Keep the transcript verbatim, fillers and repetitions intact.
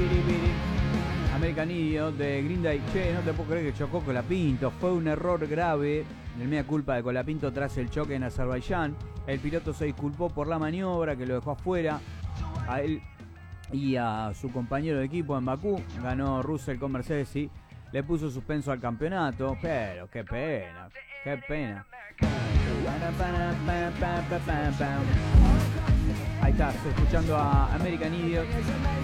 biri, biri. American Idiot de Green Day. Che, no te puedo creer que chocó Colapinto. Fue un error grave. El mea culpa de Colapinto tras el choque en Azerbaiyán. El piloto se disculpó por la maniobra que lo dejó afuera. A él y a su compañero de equipo en Bakú. Ganó Russell con Mercedes y le puso suspenso al campeonato. Pero qué pena, qué pena. Ahí estás escuchando a American Idiot.